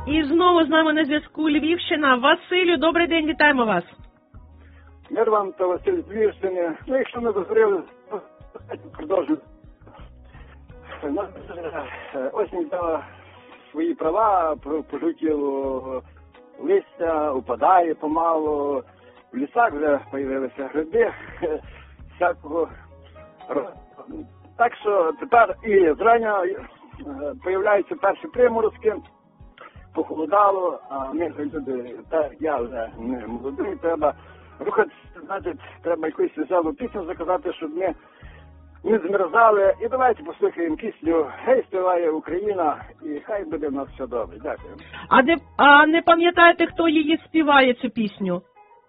І знову з нами на зв'язку Львівщина. Василю, добрий день, вітаємо вас. Мир вам та Василь з Львівщини. Ну, якщо ми дозволили, продовжуємо. Осінь дала свої права, пожовтіло листя, упадає помалу. В лісах вже з'явилися гриби всякого. Так що тепер і зрання з'являються перші приморозки, похолодало, а ми люди, так я вже не молодий, треба рухатися, значить, треба якусь веселу пісню заказати, щоб ми не змерзали. І давайте послухаємо пісню «Гей, співає Україна» і хай буде в нас все добре. Дякую. А не пам'ятаєте, хто її співає, цю пісню?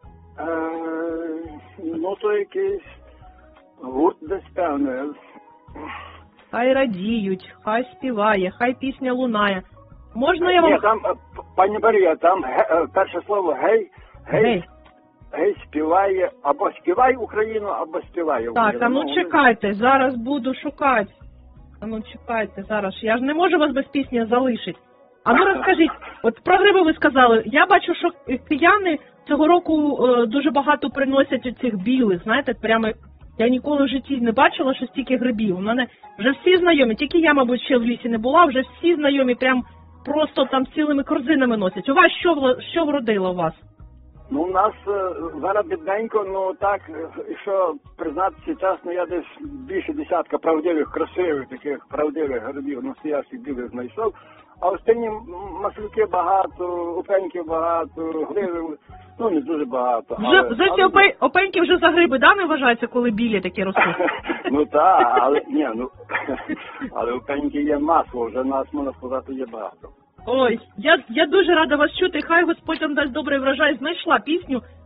Ну, то якийсь гурт десь певний. Хай радіють, хай співає, хай пісня лунає. Можна я вам... Ні, там, пані Марія, там перше слово «гей», Гей. «гей» співає, або співай Україну, або співає Україну. Так, а ну чекайте, зараз буду шукати. А ну чекайте, зараз. Я ж не можу вас без пісні залишити. А ну розкажіть, от про гриби ви сказали. Я бачу, що кияни цього року дуже багато приносять цих білих, знаєте, прямо... Я ніколи в житті не бачила, що стільки грибів. У мене вже всі знайомі, тільки я, мабуть, ще в лісі не була, вже всі знайомі прям просто там цілими корзинами носять. У вас що вродило у вас? Ну, у нас зараз бідненько, ну так, якщо признатися чесно, я десь більше десятка правдивих, красивих, таких правдивих грибів, настоящих білих знайшов. А останні маслюки багато, опеньків багато, гривів, ну не дуже багато. Вже ці опеньки вже за гриби, да, не вважаються, коли білі такі ростуть? Ну так, але ні, ну але опеньки є масло, вже нас, можна сказати, є багато. Ой, я дуже рада вас чути, хай Господь вам дасть добрий врожай, знайшла пісню.